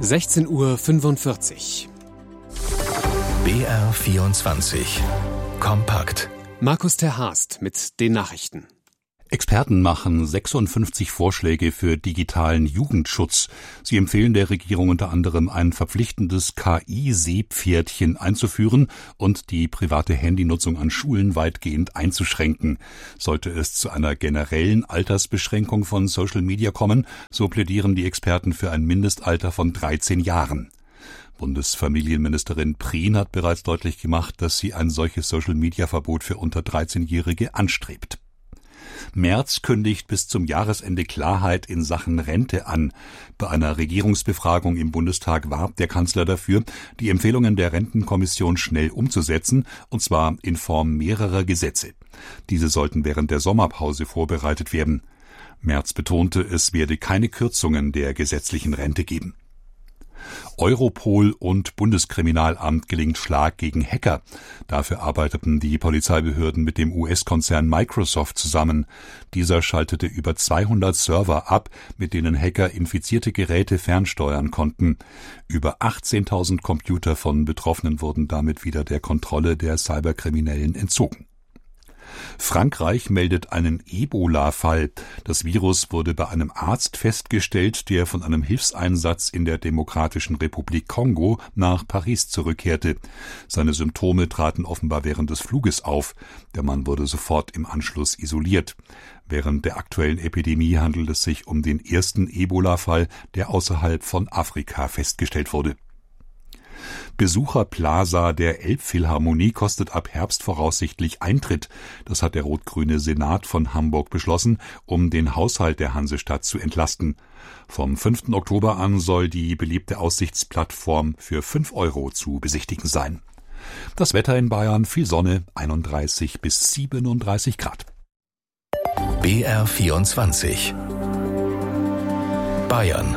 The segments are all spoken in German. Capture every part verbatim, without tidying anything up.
sechzehn Uhr fünfundvierzig. B R vierundzwanzig. Kompakt. Markus ter Haast mit den Nachrichten. Experten machen sechsundfünfzig Vorschläge für digitalen Jugendschutz. Sie empfehlen der Regierung unter anderem ein verpflichtendes K I-Seepferdchen einzuführen und die private Handynutzung an Schulen weitgehend einzuschränken. Sollte es zu einer generellen Altersbeschränkung von Social Media kommen, so plädieren die Experten für ein Mindestalter von dreizehn Jahren. Bundesfamilienministerin Prien hat bereits deutlich gemacht, dass sie ein solches Social-Media-Verbot für unter dreizehnjährige anstrebt. Merz kündigt bis zum Jahresende Klarheit in Sachen Rente an. Bei einer Regierungsbefragung im Bundestag warb der Kanzler dafür, die Empfehlungen der Rentenkommission schnell umzusetzen, und zwar in Form mehrerer Gesetze. Diese sollten während der Sommerpause vorbereitet werden. Merz betonte, es werde keine Kürzungen der gesetzlichen Rente geben. Europol und Bundeskriminalamt gelingt Schlag gegen Hacker. Dafür arbeiteten die Polizeibehörden mit dem U S-Konzern Microsoft zusammen. Dieser schaltete über zweihundert Server ab, mit denen Hacker infizierte Geräte fernsteuern konnten. Über achtzehntausend Computer von Betroffenen wurden damit wieder der Kontrolle der Cyberkriminellen entzogen. Frankreich meldet einen Ebola-Fall. Das Virus wurde bei einem Arzt festgestellt, der von einem Hilfseinsatz in der Demokratischen Republik Kongo nach Paris zurückkehrte. Seine Symptome traten offenbar während des Fluges auf. Der Mann wurde sofort im Anschluss isoliert. Während der aktuellen Epidemie handelt es sich um den ersten Ebola-Fall, der außerhalb von Afrika festgestellt wurde. Besucherplaza der Elbphilharmonie kostet ab Herbst voraussichtlich Eintritt. Das hat der rot-grüne Senat von Hamburg beschlossen, um den Haushalt der Hansestadt zu entlasten. Vom fünften Oktober an soll die beliebte Aussichtsplattform für fünf Euro zu besichtigen sein. Das Wetter in Bayern: viel Sonne, einunddreißig bis siebenunddreißig Grad. B R vierundzwanzig. Bayern.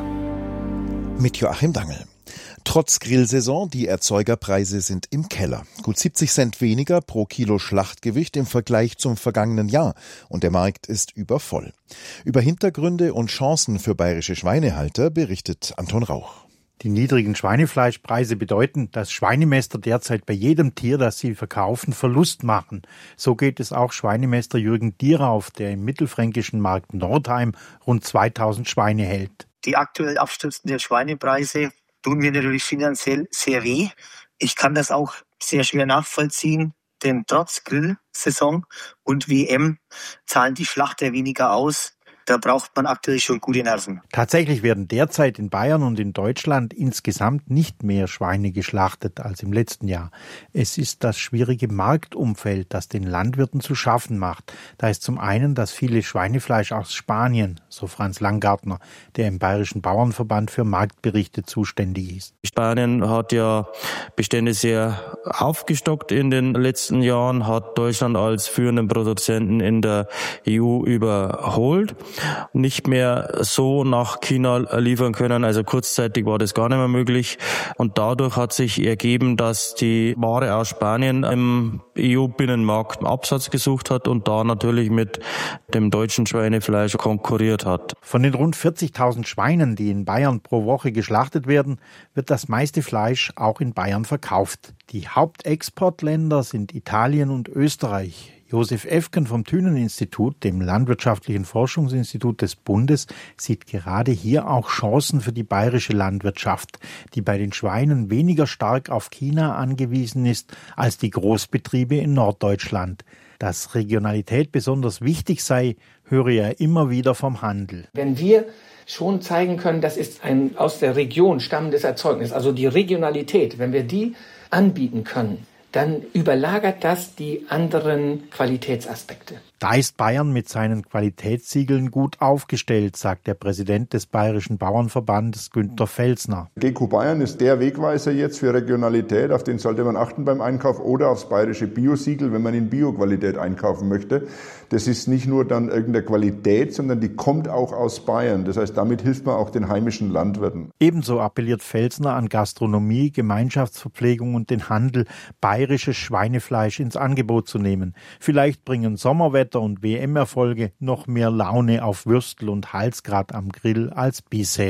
Mit Joachim Dangel. Trotz Grillsaison, die Erzeugerpreise sind im Keller. Gut siebzig Cent weniger pro Kilo Schlachtgewicht im Vergleich zum vergangenen Jahr. Und der Markt ist übervoll. Über Hintergründe und Chancen für bayerische Schweinehalter berichtet Anton Rauch. Die niedrigen Schweinefleischpreise bedeuten, dass Schweinemäster derzeit bei jedem Tier, das sie verkaufen, Verlust machen. So geht es auch Schweinemeister Jürgen Dierauf, der im mittelfränkischen Markt Nordheim rund zweitausend Schweine hält. Die aktuell abstürzenden Schweinepreise tun mir natürlich finanziell sehr weh. Ich kann das auch sehr schwer nachvollziehen, denn trotz Grillsaison und W M zahlen die Schlachter weniger aus. Da braucht man aktuell schon gute Nerven. Tatsächlich werden derzeit in Bayern und in Deutschland insgesamt nicht mehr Schweine geschlachtet als im letzten Jahr. Es ist das schwierige Marktumfeld, das den Landwirten zu schaffen macht. Da ist zum einen das viele Schweinefleisch aus Spanien, so Franz Langgartner, der im Bayerischen Bauernverband für Marktberichte zuständig ist. Spanien hat ja Bestände sehr aufgestockt in den letzten Jahren, hat Deutschland als führenden Produzenten in der E U überholt. Nicht mehr so nach China liefern können, also kurzzeitig war das gar nicht mehr möglich und dadurch hat sich ergeben, dass die Ware aus Spanien im E U-Binnenmarkt Absatz gesucht hat und da natürlich mit dem deutschen Schweinefleisch konkurriert hat. Von den rund vierzigtausend Schweinen, die in Bayern pro Woche geschlachtet werden, wird das meiste Fleisch auch in Bayern verkauft. Die Hauptexportländer sind Italien und Österreich. Josef Efken vom Thünen-Institut, dem landwirtschaftlichen Forschungsinstitut des Bundes, sieht gerade hier auch Chancen für die bayerische Landwirtschaft, die bei den Schweinen weniger stark auf China angewiesen ist als die Großbetriebe in Norddeutschland. Dass Regionalität besonders wichtig sei, höre er immer wieder vom Handel. Wenn wir schon zeigen können, das ist ein aus der Region stammendes Erzeugnis, also die Regionalität, wenn wir die anbieten können, dann überlagert das die anderen Qualitätsaspekte. Da ist Bayern mit seinen Qualitätssiegeln gut aufgestellt, sagt der Präsident des Bayerischen Bauernverbandes Günter Felsner. G Q Bayern ist der Wegweiser jetzt für Regionalität, auf den sollte man achten beim Einkauf, oder aufs bayerische Biosiegel, wenn man in Bioqualität einkaufen möchte. Das ist nicht nur dann irgendeine Qualität, sondern die kommt auch aus Bayern. Das heißt, damit hilft man auch den heimischen Landwirten. Ebenso appelliert Felsner an Gastronomie, Gemeinschaftsverpflegung und den Handel, bayerisches Schweinefleisch ins Angebot zu nehmen. Vielleicht bringen Sommerwetter und W M-Erfolge noch mehr Laune auf Würstel und Halsgrat am Grill als bisher.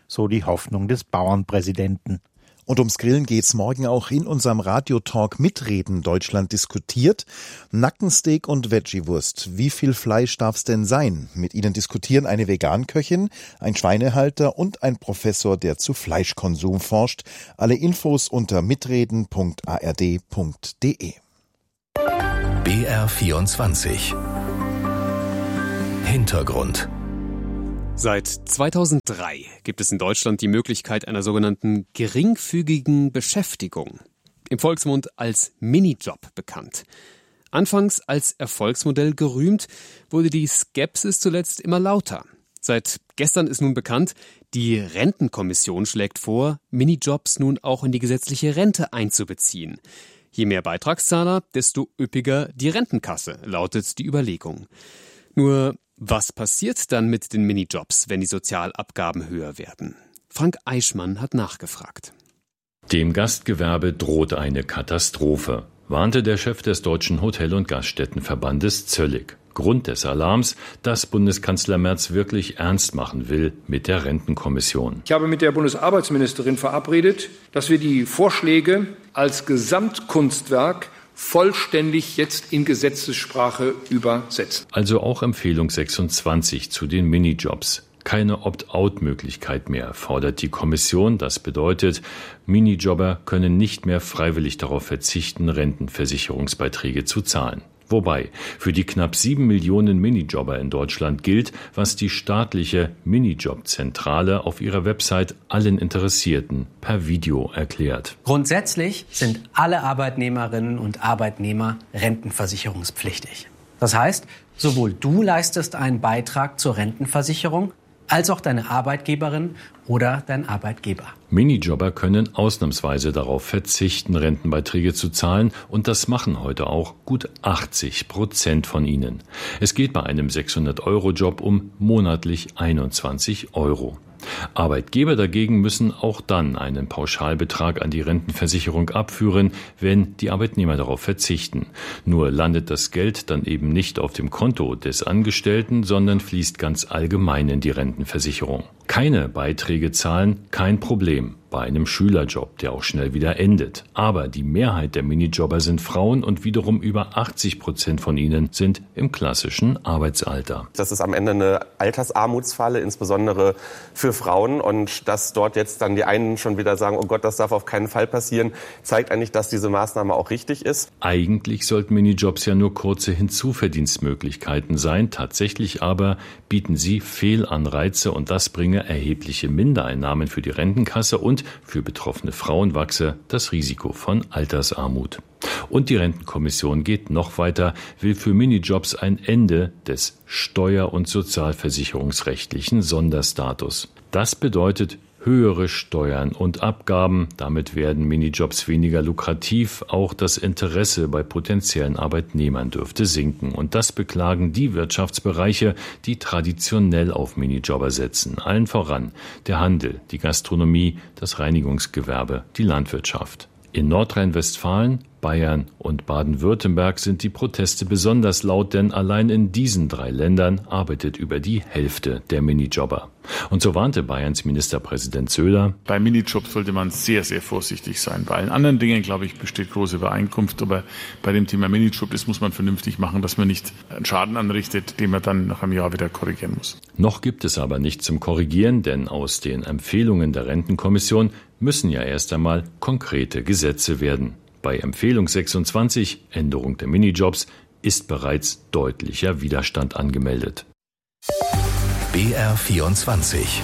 so die Hoffnung des Bauernpräsidenten. Und ums Grillen geht's morgen auch in unserem Radiotalk Mitreden. Deutschland diskutiert. Nackensteak und Veggiewurst. Wie viel Fleisch darf's denn sein? Mit Ihnen diskutieren eine Veganköchin, ein Schweinehalter und ein Professor, der zu Fleischkonsum forscht. Alle Infos unter mitreden punkt a r d punkt d e. B R vierundzwanzig Hintergrund. Seit zweitausenddrei gibt es in Deutschland die Möglichkeit einer sogenannten geringfügigen Beschäftigung, im Volksmund als Minijob bekannt. Anfangs als Erfolgsmodell gerühmt, wurde die Skepsis zuletzt immer lauter. Seit gestern ist nun bekannt, die Rentenkommission schlägt vor, Minijobs nun auch in die gesetzliche Rente einzubeziehen. Je mehr Beitragszahler, desto üppiger die Rentenkasse, lautet die Überlegung. Nur was passiert dann mit den Minijobs, wenn die Sozialabgaben höher werden? Frank Eichmann hat nachgefragt. Dem Gastgewerbe droht eine Katastrophe, warnte der Chef des Deutschen Hotel- und Gaststättenverbandes Zöllig. Grund des Alarms, dass Bundeskanzler Merz wirklich ernst machen will mit der Rentenkommission. Ich habe mit der Bundesarbeitsministerin verabredet, dass wir die Vorschläge als Gesamtkunstwerk vollständig jetzt in Gesetzessprache übersetzen. Also auch Empfehlung sechsundzwanzig zu den Minijobs. Keine Opt-out-Möglichkeit mehr, fordert die Kommission. Das bedeutet, Minijobber können nicht mehr freiwillig darauf verzichten, Rentenversicherungsbeiträge zu zahlen. Wobei für die knapp sieben Millionen Minijobber in Deutschland gilt, was die staatliche Minijob-Zentrale auf ihrer Website allen Interessierten per Video erklärt. Grundsätzlich sind alle Arbeitnehmerinnen und Arbeitnehmer rentenversicherungspflichtig. Das heißt, sowohl du leistest einen Beitrag zur Rentenversicherung, als auch deine Arbeitgeberin oder dein Arbeitgeber. Minijobber können ausnahmsweise darauf verzichten, Rentenbeiträge zu zahlen, und das machen heute auch gut achtzig Prozent von ihnen. Es geht bei einem sechshundert-Euro-Job um monatlich einundzwanzig Euro. Arbeitgeber dagegen müssen auch dann einen Pauschalbetrag an die Rentenversicherung abführen, wenn die Arbeitnehmer darauf verzichten. Nur landet das Geld dann eben nicht auf dem Konto des Angestellten, sondern fließt ganz allgemein in die Rentenversicherung. Keine Beiträge zahlen, kein Problem. Bei einem Schülerjob, der auch schnell wieder endet. Aber die Mehrheit der Minijobber sind Frauen und wiederum über achtzig Prozent von ihnen sind im klassischen Arbeitsalter. Das ist am Ende eine Altersarmutsfalle, insbesondere für Frauen. Und dass dort jetzt dann die einen schon wieder sagen, oh Gott, das darf auf keinen Fall passieren, zeigt eigentlich, dass diese Maßnahme auch richtig ist. Eigentlich sollten Minijobs ja nur kurze Hinzuverdienstmöglichkeiten sein. Tatsächlich aber bieten sie Fehlanreize, und das bringe erhebliche Mindereinnahmen für die Rentenkasse, und für betroffene Frauen wachse das Risiko von Altersarmut. Und die Rentenkommission geht noch weiter, will für Minijobs ein Ende des steuer- und sozialversicherungsrechtlichen Sonderstatus. Das bedeutet höhere Steuern und Abgaben. Damit werden Minijobs weniger lukrativ. Auch das Interesse bei potenziellen Arbeitnehmern dürfte sinken. Und das beklagen die Wirtschaftsbereiche, die traditionell auf Minijobber setzen. Allen voran der Handel, die Gastronomie, das Reinigungsgewerbe, die Landwirtschaft. In Nordrhein-Westfalen, Bayern und Baden-Württemberg sind die Proteste besonders laut, denn allein in diesen drei Ländern arbeitet über die Hälfte der Minijobber. Und so warnte Bayerns Ministerpräsident Söder: Bei Minijobs sollte man sehr, sehr vorsichtig sein. Bei allen anderen Dingen, glaube ich, besteht große Übereinkunft. Aber bei dem Thema Minijob, das muss man vernünftig machen, dass man nicht einen Schaden anrichtet, den man dann nach einem Jahr wieder korrigieren muss. Noch gibt es aber nichts zum Korrigieren, denn aus den Empfehlungen der Rentenkommission müssen ja erst einmal konkrete Gesetze werden. Bei Empfehlung sechsundzwanzig, Änderung der Minijobs, ist bereits deutlicher Widerstand angemeldet. B R vierundzwanzig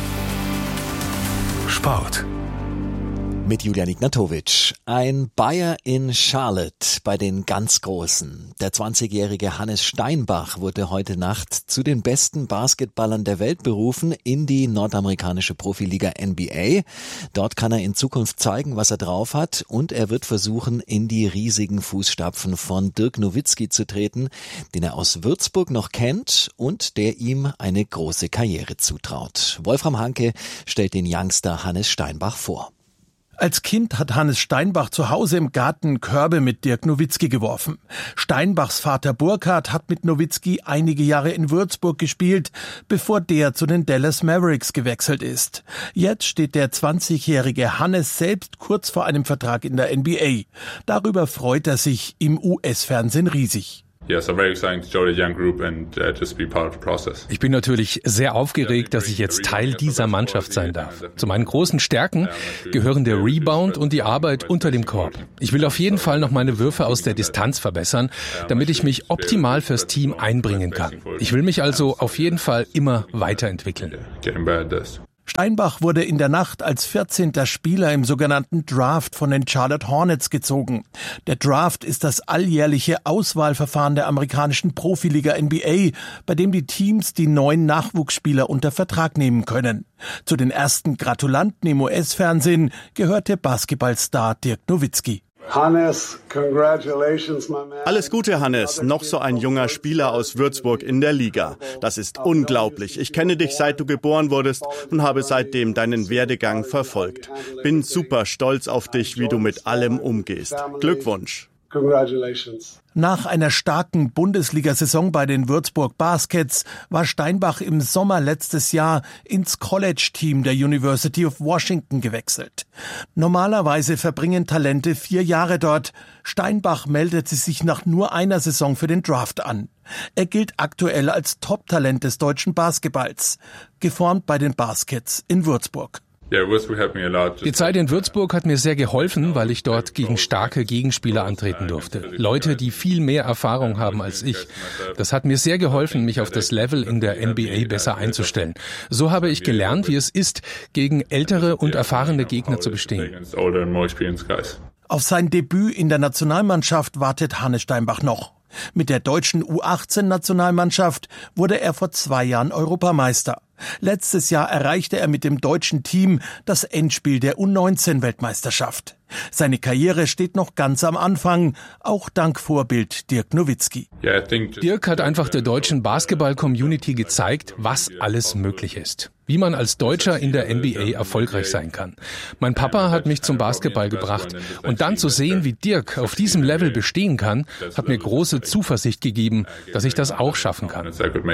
Sport. Mit Julian Ignatowitsch. Ein Bayer in Charlotte bei den ganz Großen. Der zwanzigjährige Hannes Steinbach wurde heute Nacht zu den besten Basketballern der Welt berufen in die nordamerikanische Profiliga N B A. Dort kann er in Zukunft zeigen, was er drauf hat, und er wird versuchen, in die riesigen Fußstapfen von Dirk Nowitzki zu treten, den er aus Würzburg noch kennt und der ihm eine große Karriere zutraut. Wolfram Hanke stellt den Youngster Hannes Steinbach vor. Als Kind hat Hannes Steinbach zu Hause im Garten Körbe mit Dirk Nowitzki geworfen. Steinbachs Vater Burkhard hat mit Nowitzki einige Jahre in Würzburg gespielt, bevor der zu den Dallas Mavericks gewechselt ist. Jetzt steht der zwanzigjährige Hannes selbst kurz vor einem Vertrag in der N B A. Darüber freut er sich im U S-Fernsehen riesig. Ich bin natürlich sehr aufgeregt, dass ich jetzt Teil dieser Mannschaft sein darf. Zu meinen großen Stärken gehören der Rebound und die Arbeit unter dem Korb. Ich will auf jeden Fall noch meine Würfe aus der Distanz verbessern, damit ich mich optimal fürs Team einbringen kann. Ich will mich also auf jeden Fall immer weiterentwickeln. Steinbach wurde in der Nacht als vierzehnter Spieler im sogenannten Draft von den Charlotte Hornets gezogen. Der Draft ist das alljährliche Auswahlverfahren der amerikanischen Profiliga N B A, bei dem die Teams die neuen Nachwuchsspieler unter Vertrag nehmen können. Zu den ersten Gratulanten im U S-Fernsehen gehörte Basketballstar Dirk Nowitzki. Hannes, congratulations, my man. Alles Gute, Hannes. Noch so ein junger Spieler aus Würzburg in der Liga. Das ist unglaublich. Ich kenne dich, seit du geboren wurdest und habe seitdem deinen Werdegang verfolgt. Bin super stolz auf dich, wie du mit allem umgehst. Glückwunsch. Congratulations. Nach einer starken Bundesliga-Saison bei den Würzburg Baskets war Steinbach im Sommer letztes Jahr ins College-Team der University of Washington gewechselt. Normalerweise verbringen Talente vier Jahre dort. Steinbach meldete sich nach nur einer Saison für den Draft an. Er gilt aktuell als Top-Talent des deutschen Basketballs, geformt bei den Baskets in Würzburg. Die Zeit in Würzburg hat mir sehr geholfen, weil ich dort gegen starke Gegenspieler antreten durfte. Leute, die viel mehr Erfahrung haben als ich. Das hat mir sehr geholfen, mich auf das Level in der N B A besser einzustellen. So habe ich gelernt, wie es ist, gegen ältere und erfahrene Gegner zu bestehen. Auf sein Debüt in der Nationalmannschaft wartet Hannes Steinbach noch. Mit der deutschen U achtzehn-Nationalmannschaft wurde er vor zwei Jahren Europameister. Letztes Jahr erreichte er mit dem deutschen Team das Endspiel der U neunzehn-Weltmeisterschaft. Seine Karriere steht noch ganz am Anfang, auch dank Vorbild Dirk Nowitzki. Dirk hat einfach der deutschen Basketball-Community gezeigt, was alles möglich ist. Wie man als Deutscher in der N B A erfolgreich sein kann. Mein Papa hat mich zum Basketball gebracht. Und dann zu sehen, wie Dirk auf diesem Level bestehen kann, hat mir große Zuversicht gegeben, dass ich das auch schaffen kann.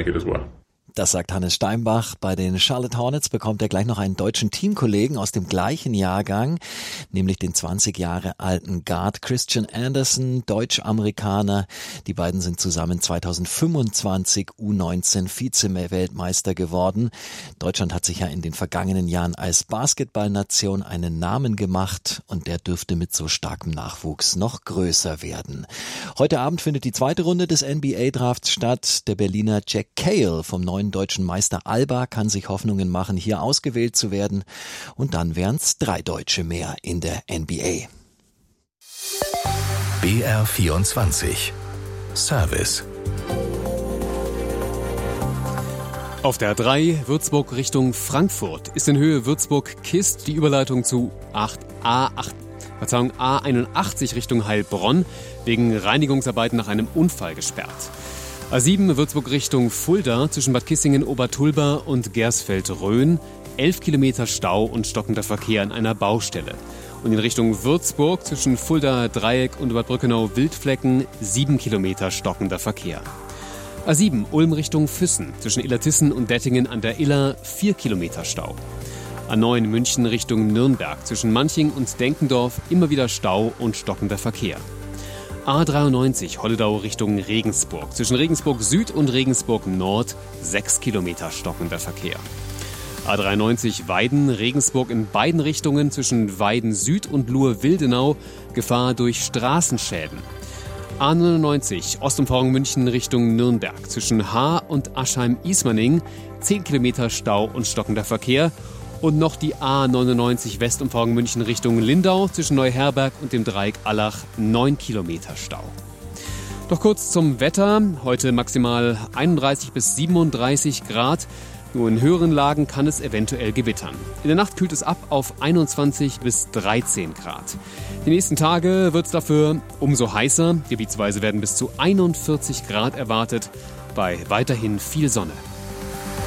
Das sagt Hannes Steinbach. Bei den Charlotte Hornets bekommt er gleich noch einen deutschen Teamkollegen aus dem gleichen Jahrgang, nämlich den zwanzig Jahre alten Guard Christian Anderson, Deutsch-Amerikaner. Die beiden sind zusammen zweitausendfünfundzwanzig U neunzehn Vize-Weltmeister geworden. Deutschland hat sich ja in den vergangenen Jahren als Basketballnation einen Namen gemacht und der dürfte mit so starkem Nachwuchs noch größer werden. Heute Abend findet die zweite Runde des N B A-Drafts statt. Der Berliner Jack Cahill vom neuen deutschen Meister Alba kann sich Hoffnungen machen, hier ausgewählt zu werden. Und dann wären es drei Deutsche mehr in der N B A. B R vierundzwanzig Service. Auf der A drei Würzburg Richtung Frankfurt ist in Höhe Würzburg-Kist die Überleitung zu A acht, Verzeihung, A einundachtzig Richtung Heilbronn wegen Reinigungsarbeiten nach einem Unfall gesperrt. A sieben Würzburg Richtung Fulda zwischen Bad Kissingen-Obertulba und Gersfeld-Rhön, elf Kilometer Stau und stockender Verkehr an einer Baustelle. Und in Richtung Würzburg zwischen Fulda Dreieck und Bad Brückenau-Wildflecken, sieben Kilometer stockender Verkehr. A sieben Ulm Richtung Füssen zwischen Illertissen und Dettingen an der Iller, vier Kilometer Stau. A neun München Richtung Nürnberg zwischen Manching und Denkendorf, immer wieder Stau und stockender Verkehr. A dreiundneunzig Holledau Richtung Regensburg. Zwischen Regensburg Süd und Regensburg Nord sechs Kilometer stockender Verkehr. A dreiundneunzig Weiden Regensburg in beiden Richtungen zwischen Weiden Süd und Luhr-Wildenau. Gefahr durch Straßenschäden. A neunundneunzig Ostumfahrung München Richtung Nürnberg. Zwischen Haar und Aschheim-Ismaning zehn Kilometer Stau und stockender Verkehr. Und noch die A neunundneunzig Westumfahrung München Richtung Lindau zwischen Neuherberg und dem Dreieck Allach neun Kilometer Stau. Doch kurz zum Wetter. Heute maximal einunddreißig bis siebenunddreißig Grad. Nur in höheren Lagen kann es eventuell gewittern. In der Nacht kühlt es ab auf einundzwanzig bis dreizehn Grad. Die nächsten Tage wird es dafür umso heißer. Gebietsweise werden bis zu einundvierzig Grad erwartet, bei weiterhin viel Sonne.